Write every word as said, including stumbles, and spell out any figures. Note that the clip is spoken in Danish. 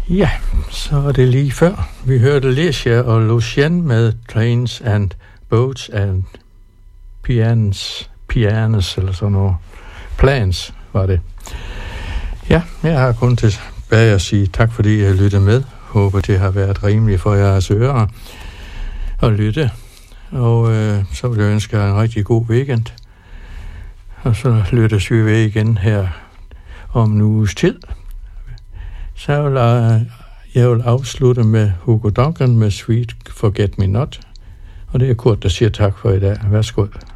Ja, så er det lige før. Vi hørte Lecia og Lucien med Trains and Boats and Pianos, pianos eller sådan noget. Plans var det. Ja, jeg har kun tilbage at sige tak, fordi jeg lyttede med. Håber, det har været rimeligt for jeres ører at lytte. Og øh, så vil jeg ønske jer en rigtig god weekend. Og så lyttes vi ved igen her om en uges tid. Så vil jeg, jeg vil afslutte med Hugo Duncan med Sweet Forget Me Not. Og det er Kurt, der siger tak for i dag. Værsgo.